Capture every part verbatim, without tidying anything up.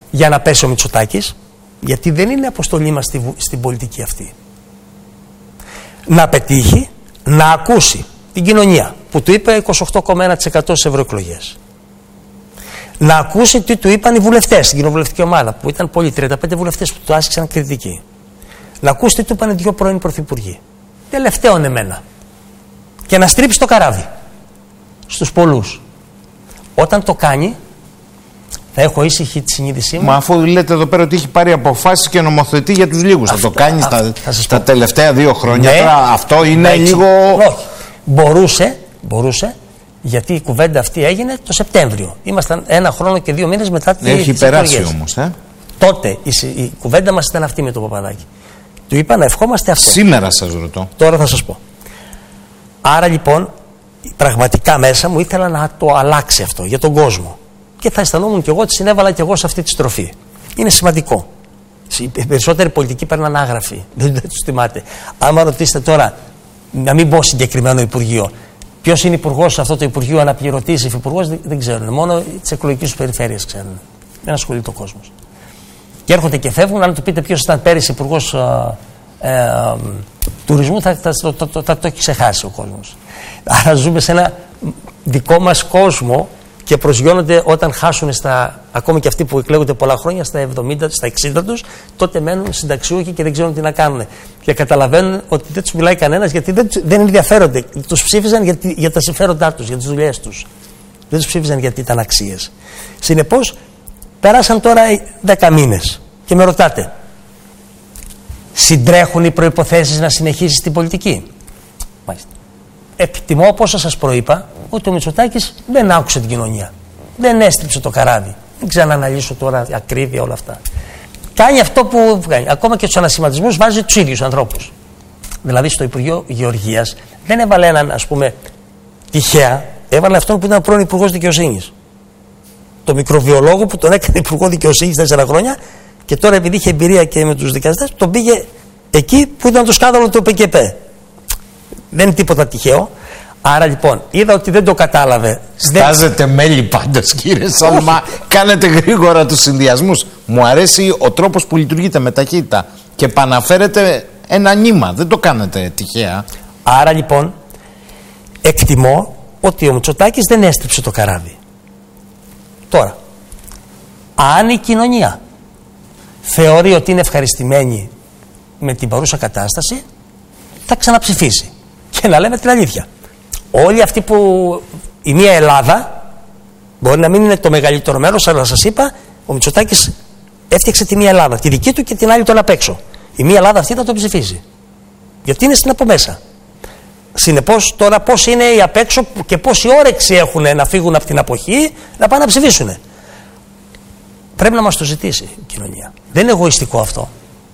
για να πέσει ο Μητσοτάκης, γιατί δεν είναι αποστολή μας στη, στην πολιτική αυτή. Να πετύχει, να ακούσει την κοινωνία που του είπε είκοσι οκτώ κόμμα ένα τοις εκατό στις ευρωεκλογές. Να ακούσει τι του είπαν οι βουλευτές στην κοινοβουλευτική ομάδα, που ήταν πολλοί, τριάντα πέντε βουλευτές που του άσκησαν κριτική. Να ακούσει τι του είπαν δύο πρώην πρωθυπουργοί. Τελευταίον εμένα. Και να στρίψει το καράβι στους πολλούς. Όταν το κάνει, θα έχω ήσυχη τη συνείδησή μου. Μα αφού λέτε εδώ πέρα ότι έχει πάρει αποφάσεις και νομοθετεί για τους λίγους, θα το κάνει στα, τα τελευταία δύο χρόνια. Ναι, τώρα αυτό είναι έτσι, λίγο. Όχι. Μπορούσε, μπορούσε, γιατί η κουβέντα αυτή έγινε το Σεπτέμβριο. Ήμασταν ένα χρόνο και δύο μήνες μετά την Έχει περάσει όμως. Ε? Τότε η, η κουβέντα μας ήταν αυτή με τον Παπαδάκη. Του είπα να ευχόμαστε αυτό. Σήμερα σας ρωτώ. Τώρα θα σας πω. Άρα λοιπόν, πραγματικά μέσα μου ήθελα να το αλλάξει αυτό για τον κόσμο. Και θα αισθανόμουν κι εγώ ότι συνέβαλα κι εγώ σε αυτή τη στροφή. Είναι σημαντικό. Οι περισσότεροι πολιτικοί παίρνουν άγραφοι. Δεν του θυμάται. Άμα ρωτήσετε τώρα, να μην πω συγκεκριμένο Υπουργείο, ποιος είναι υπουργός σε αυτό το Υπουργείο, αναπληρωτής, υφυπουργός, δεν, δεν ξέρουν. Μόνο τις εκλογικές του περιφέρειες ξέρουν. Δεν ασχολείται ο κόσμος. Και έρχονται και φεύγουν. Αν του πείτε ποιος ήταν πέρυσι υπουργός ε, ε, τουρισμού, θα, θα, θα, θα, θα, θα το έχει ξεχάσει ο κόσμος. Άρα ζούμε σε ένα δικό μας κόσμο. Και προσγειώνονται όταν χάσουν στα, ακόμη και αυτοί που εκλέγονται πολλά χρόνια, στα εβδομήντα, στα εξήντα τους, τότε μένουν συνταξιούχοι και δεν ξέρουν τι να κάνουν. Και καταλαβαίνουν ότι δεν τους μιλάει κανένας, γιατί δεν, δεν ενδιαφέρονται. Τους ψήφιζαν για, για τα συμφέροντά τους, για τις δουλειές τους. Δεν τους ψήφιζαν γιατί ήταν αξίες. Συνεπώς, περάσαν τώρα δέκα μήνες και με ρωτάτε, συντρέχουν οι προϋποθέσεις να συνεχίσεις την πολιτική? Μάλιστα. Επιτιμώ, όπως σας προείπα, ότι ο Μητσοτάκης δεν άκουσε την κοινωνία. Δεν έστριψε το καράβι. Δεν ξανααναλύσω τώρα ακρίβεια όλα αυτά. Κάνει αυτό που κάνει. Ακόμα και στους ανασηματισμούς βάζει τους ίδιους ανθρώπους. Δηλαδή στο Υπουργείο Γεωργίας δεν έβαλε έναν, ας πούμε, τυχαία, έβαλε αυτόν που ήταν πρώην Υπουργός Δικαιοσύνης. Το μικροβιολόγο που τον έκανε Υπουργό Δικαιοσύνης τέσσερα χρόνια και τώρα επειδή είχε εμπειρία και με τους δικαστές, τον πήγε εκεί που ήταν το σκάνδαλο του ΠΚΠ. Δεν είναι τίποτα τυχαίο. Άρα λοιπόν, είδα ότι δεν το κατάλαβε. Στάζετε δεν... μέλη πάντως, κύριε Σαλμά. Κάνετε γρήγορα τους συνδυασμούς. Μου αρέσει ο τρόπος που λειτουργείτε με ταχύτητα και επαναφέρετε ένα νήμα. Δεν το κάνετε τυχαία. Άρα λοιπόν, εκτιμώ ότι ο Μητσοτάκης δεν έστριψε το καράβι. Τώρα, αν η κοινωνία θεωρεί ότι είναι ευχαριστημένη με την παρούσα κατάσταση, θα ξαναψηφίσει. Και να λέμε την αλήθεια. Όλοι αυτοί που η μία Ελλάδα μπορεί να μην είναι το μεγαλύτερο μέρος, αλλά σας είπα, ο Μητσοτάκης έφτιαξε τη μία Ελλάδα, τη δική του και την άλλη τον απ' έξω. Η μία Ελλάδα αυτή θα το ψηφίζει. Γιατί είναι στην από μέσα. Συνεπώς τώρα πώς είναι οι απ' έξω και πόση όρεξη έχουν να φύγουν από την αποχή να πάνε να ψηφίσουν. Πρέπει να μας το ζητήσει η κοινωνία. Δεν είναι εγωιστικό αυτό.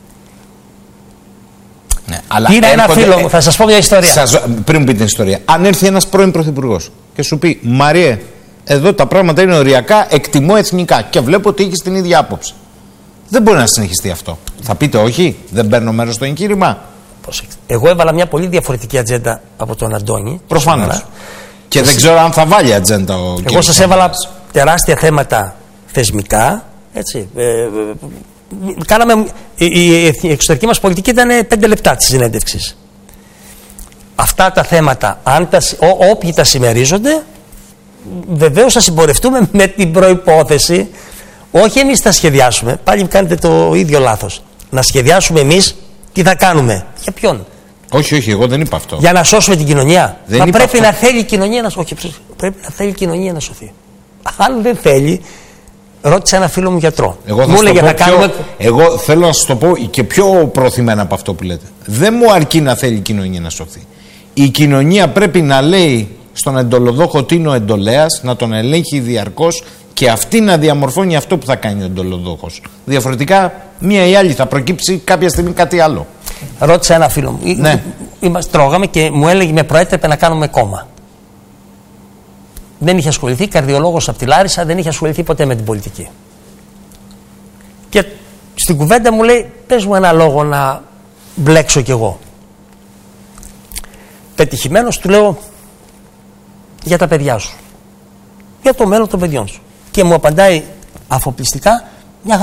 Ναι, αλλά είναι έρχονται, ένα φίλο μου, θα σας πω μια ιστορία. Σας, πριν πείτε την ιστορία, αν έρθει ένας πρώην πρωθυπουργός και σου πει Μαριέ, εδώ τα πράγματα είναι οριακά, εκτιμώ εθνικά και βλέπω ότι έχεις την ίδια άποψη, δεν μπορεί να συνεχιστεί αυτό. Θα πείτε όχι, δεν παίρνω μέρος στο εγχείρημα? Εγώ έβαλα μια πολύ διαφορετική ατζέντα από τον Αντώνη. Προφανώς. Και δεν ξέρω αν θα βάλει ατζέντα ο Εγώ σας έβαλα τεράστια θέματα θεσμικά, έτσι. Ε, ε, Κάναμε, η, η εξωτερική μας πολιτική ήταν πέντε λεπτά της συνέντευξης. Αυτά τα θέματα, αν τα, ό, όποιοι τα συμμερίζονται, βεβαίως θα συμπορευτούμε με την προϋπόθεση, όχι εμείς τα σχεδιάσουμε, πάλι κάνετε το ίδιο λάθος. Να σχεδιάσουμε εμείς τι θα κάνουμε. Για ποιον? Όχι, όχι, εγώ δεν είπα αυτό. Για να σώσουμε την κοινωνία. Δεν Μα πρέπει αυτό. να θέλει η κοινωνία να σωθεί. Όχι, πρέπει να θέλει η κοινωνία να σωθεί. Αν δεν θέλει. Ρώτησα ένα φίλο μου γιατρό. Εγώ, μου έλεγε να πιο, κάνουμε... εγώ θέλω να σας το πω και πιο προωθημένα από αυτό που λέτε. Δεν μου αρκεί να θέλει η κοινωνία να σωθεί. Η κοινωνία πρέπει να λέει στον εντολοδόχο τι είναι ο εντολέας, να τον ελέγχει διαρκώς και αυτή να διαμορφώνει αυτό που θα κάνει ο εντολοδόχος. Διαφορετικά, μία ή άλλη θα προκύψει κάποια στιγμή κάτι άλλο. Ρώτησα ένα φίλο μου. Ναι. Είμαστε, τρώγαμε και μου έλεγε με προέτρεπε να κάνουμε κόμμα. Δεν είχε ασχοληθεί, καρδιολόγος από τη Λάρισα, δεν είχε ασχοληθεί ποτέ με την πολιτική. Και στην κουβέντα μου λέει, πες μου ένα λόγο να μπλέξω κι εγώ. Πετυχημένος του λέω, για τα παιδιά σου. Για το μέλλον των παιδιών σου. Και μου απαντάει αφοπλιστικά,